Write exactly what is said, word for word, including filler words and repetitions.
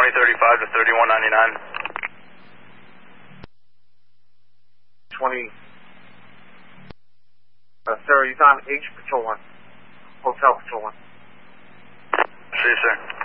twenty thirty-five to thirty-one ninety-nine. twenty. Uh, sir, he's on H Patrol one. Hotel Patrol one. See you, sir.